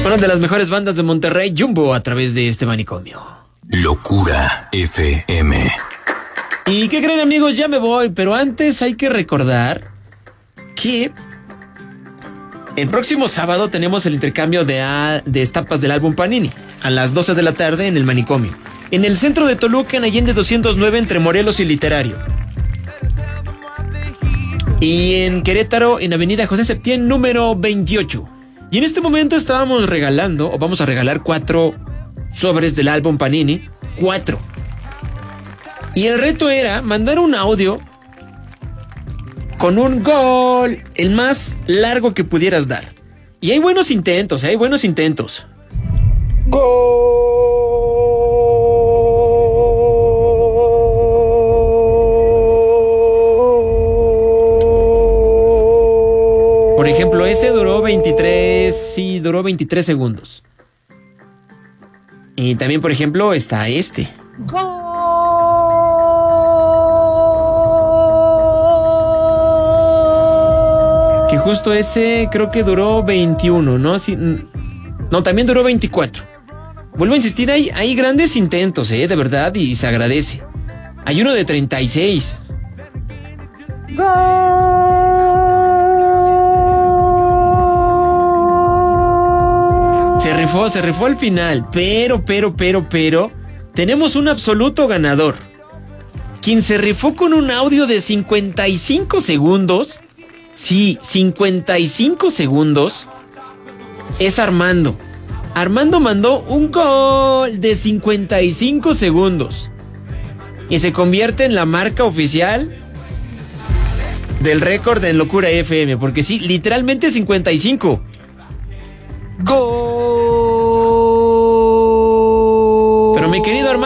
Una de las mejores bandas de Monterrey, Jumbo, a través de este manicomio. Locura FM. ¿Y qué creen, amigos? Ya me voy, pero antes hay que recordar que el próximo sábado tenemos el intercambio de estampas del álbum Panini a las 12 de la tarde en el manicomio, en el centro de Toluca, en Allende 209, entre Morelos y Literario. Y en Querétaro, en Avenida José Septién, número 28. Y en este momento estábamos regalando, o vamos a regalar 4 sobres del álbum Panini. 4. Y el reto era mandar un audio con un gol, el más largo que pudieras dar. Y hay buenos intentos, ¡Gol! Por ejemplo, ese duró 23 segundos. Y también, por ejemplo, está este. ¡Gol! Que justo ese creo que duró 21, ¿no? Sí, no, también duró 24. Vuelvo a insistir, hay grandes intentos, de verdad, y se agradece. Hay uno de 36. Se rifó al final, pero, tenemos un absoluto ganador. Quien se rifó con un audio de 55 segundos, sí, 55 segundos, es Armando. Armando mandó un gol de 55 segundos y se convierte en la marca oficial del récord en Locura FM, porque sí, literalmente 55. ¡Gol!